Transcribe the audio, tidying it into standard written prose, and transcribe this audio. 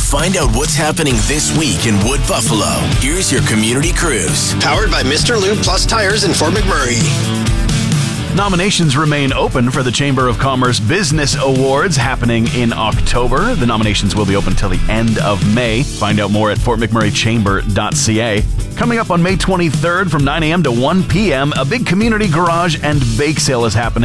find out what's happening this week in Wood Buffalo. Here's your community cruise. Powered by Mr. Lube Plus Tires in Fort McMurray. Nominations remain open for the Chamber of Commerce Business Awards happening in October. The nominations will be open till the end of May. Find out more at fortmcmurraychamber.ca. Coming up on May 23rd from 9 a.m. to 1 p.m., a big community garage and bake sale is happening